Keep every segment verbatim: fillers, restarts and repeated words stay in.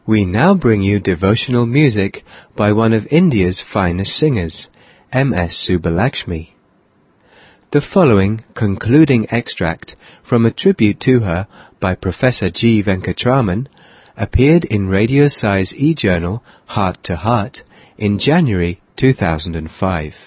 We now bring you devotional music by one of India's finest singers, M S Subbulakshmi. The following concluding extract from a tribute to her by Professor G. Venkatraman appeared in Radio Sai's e-journal Heart to Heart in January two thousand five.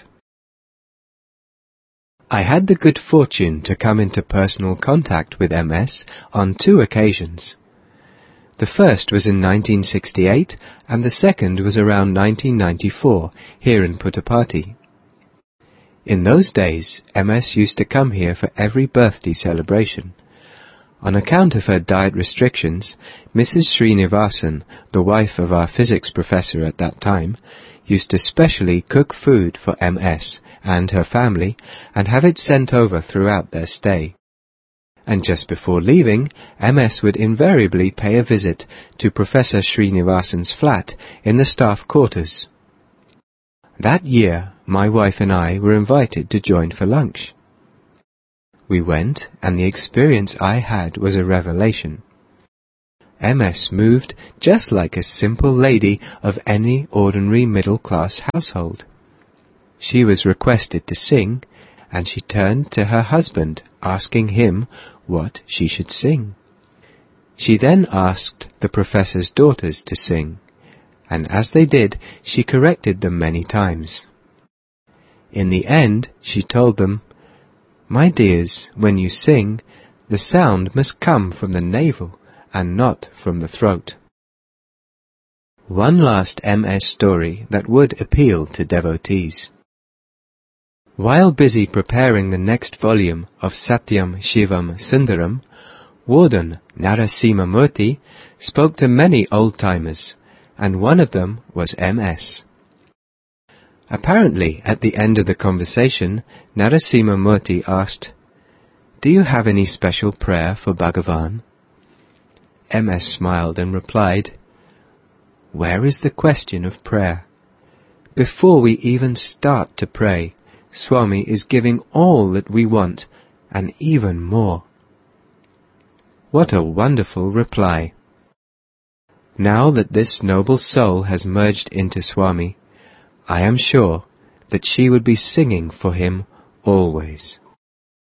I had the good fortune to come into personal contact with M S on two occasions. The first was in nineteen sixty-eight and the second was around nineteen ninety-four here in Puttaparthi. In those days, M S used to come here for every birthday celebration. On account of her diet restrictions, Missus Srinivasan, the wife of our physics professor at that time, used to specially cook food for M S and her family and have it sent over throughout their stay. And just before leaving, M S would invariably pay a visit to Professor Srinivasan's flat in the staff quarters. That year, my wife and I were invited to join for lunch. We went, and the experience I had was a revelation. M S moved just like a simple lady of any ordinary middle-class household. She was requested to sing, and she turned to her husband, asking him what she should sing. She then asked the professor's daughters to sing, and as they did, she corrected them many times. In the end, she told them, "My dears, when you sing, the sound must come from the navel and not from the throat." One last M S story that would appeal to devotees. While busy preparing the next volume of Satyam Shivam Sundaram, Warden Narasimha Murthy spoke to many old-timers, and one of them was M S. Apparently, at the end of the conversation, Narasimha Murthy asked, "Do you have any special prayer for Bhagavan?" M S smiled and replied, "Where is the question of prayer? Before we even start to pray, Swami is giving all that we want, and even more." What a wonderful reply! Now that this noble soul has merged into Swami, I am sure that she would be singing for him always.